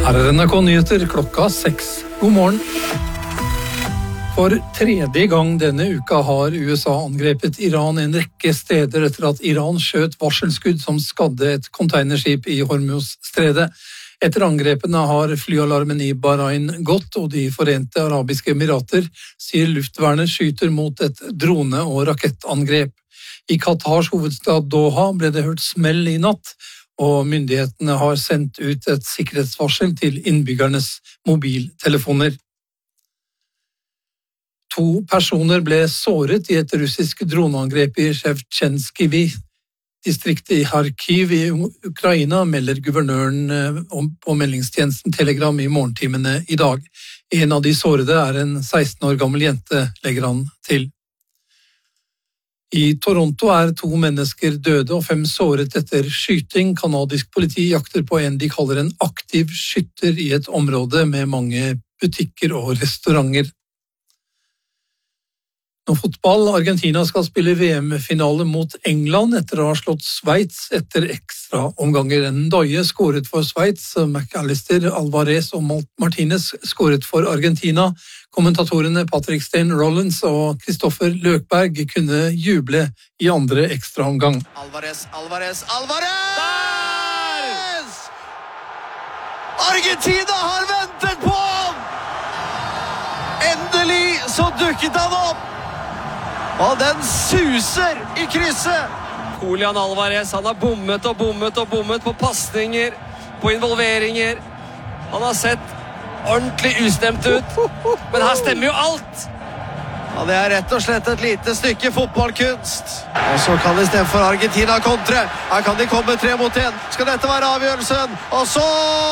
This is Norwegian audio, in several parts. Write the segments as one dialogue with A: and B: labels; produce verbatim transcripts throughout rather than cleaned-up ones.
A: Her er N R K Nyheter klokka seks. God morgen. For tredje gang denne uka har U S A angrepet Iran en rekke steder etter at Iran skjøt varselskudd som skadde et containerskip i Hormuz-stredet. Etter angrepene har flyalarmen i Bahrain gått, og de forente arabiske emirater sier luftvernet skyter mot et drone- og rakettangrep. I Qatars hovedstad Doha ble det hørt smell i natt, og myndighetene har sendt ut et sikkerhetsvarsel til innbyggernes mobiltelefoner. To personer ble såret i et russisk droneangrep i Shevchenskiv-distriktet i Kharkiv i Ukraina, melder guvernøren på meldingstjenesten Telegram i morgentimene i dag. En av de sårede er en seksten år gammel jente, legger han til. I Toronto er to mennesker døde og fem såret etter skyting. Kanadisk politi jakter på en de kaller en aktiv skytter i et område med mange butikker og restauranter. Nå fotball. Argentina skal spille V M-finale mot England etter å ha slått Sveits etter ekstra omganger. Ndoye skåret for Sveits, McAllister, Alvarez og Martinez skåret for Argentina. Kommentatorene Patrick Stein Rollins og Kristoffer Løkberg kunne juble i andre ekstra omgang.
B: Alvarez, Alvarez, Alvarez! Argentina har ventet på ham! Endelig så dukket han opp! Og den suser i krysset!
C: Julian Alvarez, han har bommet og bommet og bommet på passninger, på involveringer. Han har sett ordentlig ustemt ut, men her stemmer jo alt!
B: Ja, det er rett og slett et lite stykke fotballkunst. Og så kan det stemme for Argentina kontre. Her kan de komme tre mot en. Skal dette være avgjørelsen? Og så...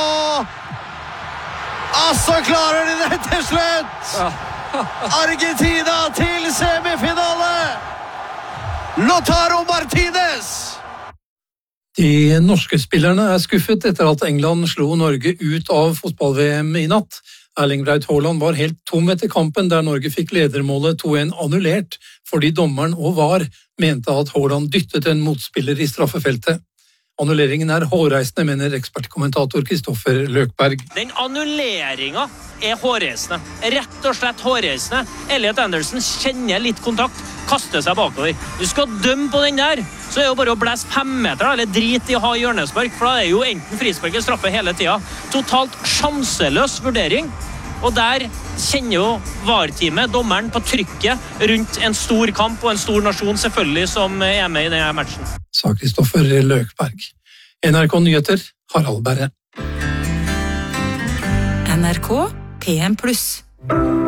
B: Ja, så klarer de det til slutt!
C: Ja.
B: Argentina til semifinale! Lautaro Martinez!
A: De norske spillerne er skuffet etter at England slo Norge ut av fotball-V M i natt. Erling Braut Haaland var helt tom etter kampen, der Norge fikk ledermålet to en annullert, fordi dommeren og V A R mente at Haaland dyttet en motspiller i straffefeltet. Annulleringen er hårreisende, mener ekspertkommentator Kristoffer Løkberg.
D: Den annulleringen er hårreisende. Rett og slett hårreisende. Elliot Anderson kjenner litt kontakt, kaster seg bakover. Du skal dømme på den der, så er det jo bare å blæse fem meter, eller drit i å ha hjørnespark, for da er jo enten frispark eller straffe hele tida. Totalt sjanseløs vurdering. Og der kjenner jo V A R-teamet, dommeren, på trykket rundt en stor kamp og en stor nasjon, selvfølgelig, som er med i denne matchen.
A: Sa Kristoffer Løkberg. N R K Nyheter, Harald Berre.
E: N R K P M pluss.